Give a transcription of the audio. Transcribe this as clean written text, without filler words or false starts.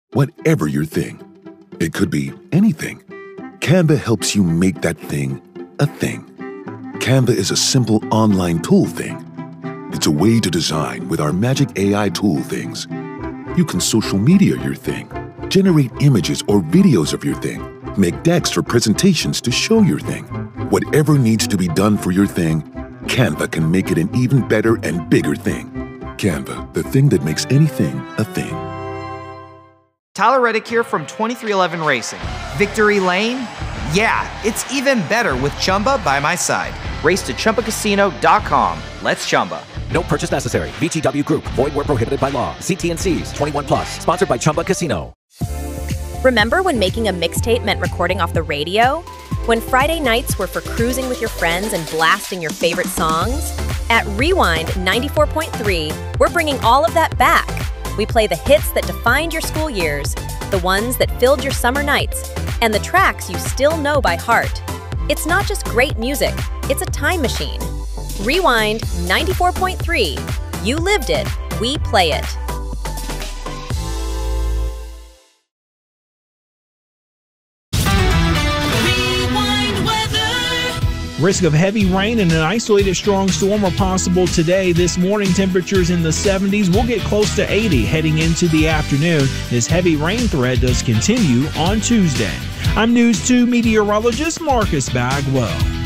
whatever your thing. It could be anything. Canva helps you make that thing a thing. Canva is a simple online tool thing. It's a way to design with our magic AI tool things. You can social media your thing, generate images or videos of your thing, make decks or presentations to show your thing. Whatever needs to be done for your thing, Canva can make it an even better and bigger thing. Canva, the thing that makes anything a thing. Tyler Reddick here from 23XI Racing. Victory Lane? Yeah, it's even better with Chumba by my side. Race to ChumbaCasino.com. Let's Chumba. No purchase necessary. VGW Group. Void where prohibited by law. See T&Cs. 21 plus. Sponsored by Chumba Casino. Remember when making a mixtape meant recording off the radio? When Friday nights were for cruising with your friends and blasting your favorite songs? At Rewind 94.3, we're bringing all of that back. We play the hits that defined your school years, the ones that filled your summer nights, and the tracks you still know by heart. It's not just great music, it's a time machine. Rewind 94.3. You lived it, we play it. Risk of heavy rain and an isolated strong storm are possible today. This morning, temperatures in the 70s will get close to 80 heading into the afternoon. This heavy rain threat does continue on Tuesday. I'm News 2 meteorologist Marcus Bagwell.